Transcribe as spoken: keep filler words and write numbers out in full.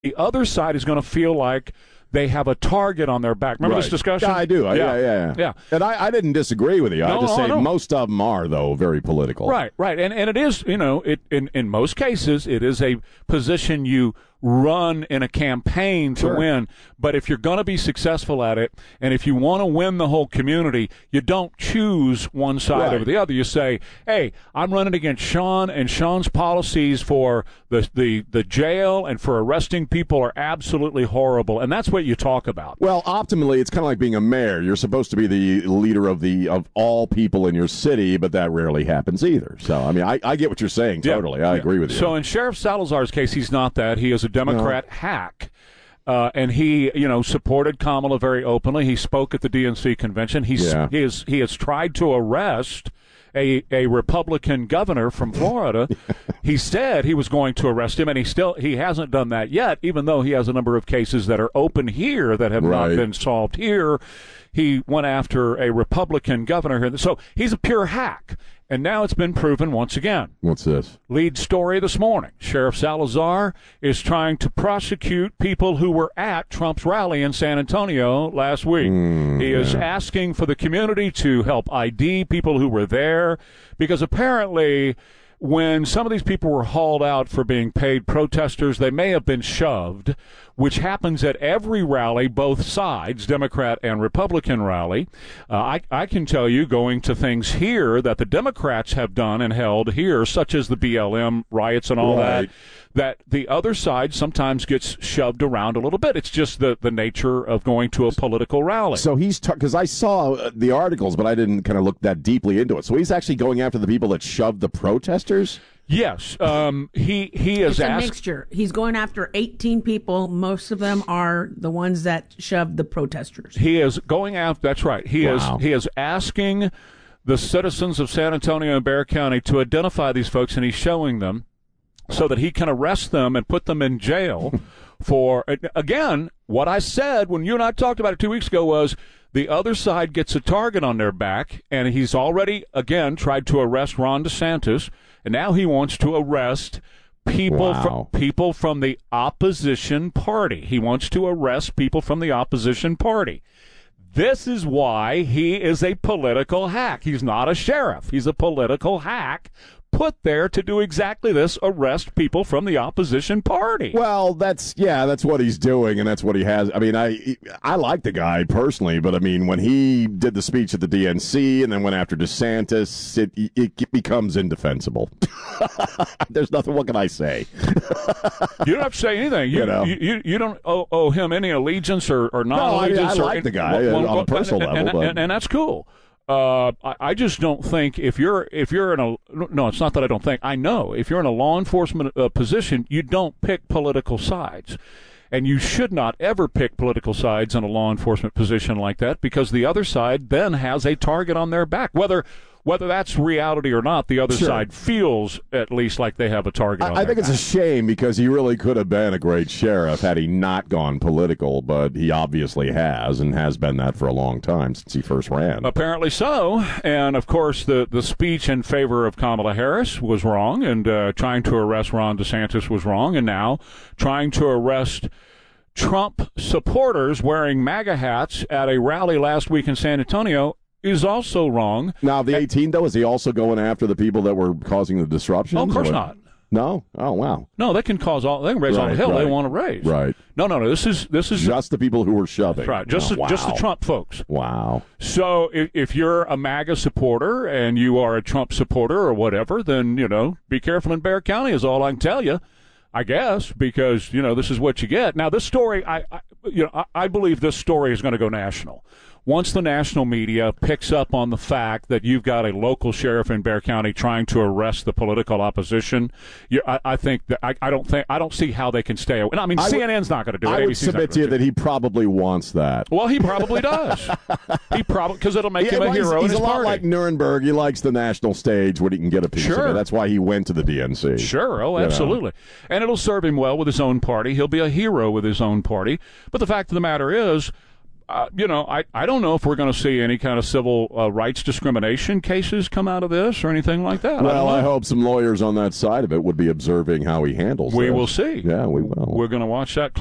the other side is going to feel like they have a target on their back. Remember right. this discussion? Yeah, I do. Yeah, yeah, yeah. yeah. yeah. And I, I didn't disagree with you. No, I just no, say no. most of them are, though, very political. Right, right. And and it is, you know, it in, in most cases, it is a position you run in a campaign to Sure. win. But if you're going to be successful at it, and if you want to win the whole community, you don't choose one side Right. over the other. You say, hey, I'm running against Sean, and Sean's policies for the, the, the jail and for arresting people are absolutely horrible. And that's what you talk about. Well, optimally, it's kind of like being a mayor. You're supposed to be the leader of the of all people in your city, but that rarely happens either. So, I mean, I, I get what you're saying totally. Yeah, I yeah. agree with you. So in Sheriff Salazar's case, he's not that. He is a Democrat no. hack. Uh, and he, you know, supported Kamala very openly. He spoke at the D N C convention. He's, Yeah. he, is, he has tried to arrest a, a Republican governor from Florida. He said he was going to arrest him, and he still he hasn't done that yet, even though he has a number of cases that are open here that have Right. not been solved here. He went after a Republican governor here. So he's a pure hack. And now it's been proven once again. What's this? Lead story this morning. Sheriff Salazar is trying to prosecute people who were at Trump's rally in San Antonio last week. Mm, he is yeah. asking for the community to help I D people who were there, because apparently when some of these people were hauled out for being paid protesters, they may have been shoved, which happens at every rally, both sides, Democrat and Republican rally. Uh, I, I can tell you, going to things here that the Democrats have done and held here, such as the B L M riots and all Right. that, that the other side sometimes gets shoved around a little bit. It's just the, the nature of going to a political rally. So he's because I saw uh, the articles, but I didn't kind of look that deeply into it. So he's actually going after the people that shoved the protesters. Yes, um, he he is It's a asked. mixture. He's going after eighteen people. Most of them are the ones that shoved the protesters. He is going after. That's right. He Wow. is he is asking the citizens of San Antonio and Bexar County to identify these folks, and he's showing them so that he can arrest them and put them in jail for, again, what I said when you and I talked about it two weeks ago was the other side gets a target on their back, and he's already, again, tried to arrest Ron DeSantis, and now he wants to arrest people Wow. from people from the opposition party. He wants to arrest people from the opposition party. This is why he is a political hack. He's not a sheriff. He's a political hack put there to do exactly this, arrest people from the opposition party. Well, that's yeah, that's what he's doing, and that's what he has. I mean, I I like the guy personally, but I mean, when he did the speech at the D N C and then went after DeSantis, it it becomes indefensible. There's nothing. What can I say? You don't have to say anything. You You know. you, you, you don't owe, owe him any allegiance or, or non-allegiance. I or like in- the guy well, on well, a personal and, level, and, but- and, and that's cool. Uh, I, I just don't think if you're if you're in a no, it's not that I don't think I know if you're in a law enforcement uh, position, you don't pick political sides, and you should not ever pick political sides in a law enforcement position like that, because the other side then has a target on their back, whether. Whether that's reality or not, the other Sure. side feels at least like they have a target on I, I their think it's back. a shame because he really could have been a great sheriff had he not gone political, but he obviously has and has been that for a long time since he first ran. Apparently so. And, of course, the, the speech in favor of Kamala Harris was wrong, and uh, trying to arrest Ron DeSantis was wrong, and now trying to arrest Trump supporters wearing MAGA hats at a rally last week in San Antonio is also wrong. Now, the eighteen, though, is he also going after the people that were causing the disruptions? Oh, of course or- not. No? Oh, wow. No, they can cause all. They can raise all the Right, hell they right. want to raise. Right. No, no, no. This is this is Just the people who were shoving. right. Just Oh, the, just the wow. Trump folks. Wow. So if, if you're a MAGA supporter and you are a Trump supporter or whatever, then, you know, be careful in Bexar County is all I can tell you, I guess, because, you know, this is what you get. Now, this story, I, I you know, I, I believe this story is going to go national. Once the national media picks up on the fact that you've got a local sheriff in Bexar County trying to arrest the political opposition, you, I, I think that I, I don't think I don't see how they can stay away. And I mean, I C N N's not going to do it. I A B would C's not submit to gonna you do that he probably wants that. Well, he probably does. He probably because it'll make Yeah, him a well, he's- hero he's in his a lot party. like Nuremberg. He likes the national stage where he can get a piece Sure. of it. That's why he went to the D N C. Sure, oh, You know. absolutely. And it'll serve him well with his own party. He'll be a hero with his own party. But the fact of the matter is, uh, you know, I, I don't know if we're going to see any kind of civil uh, rights discrimination cases come out of this or anything like that. Well, I, I hope some lawyers on that side of it would be observing how he handles it. We will see. Yeah, we will. We're going to watch that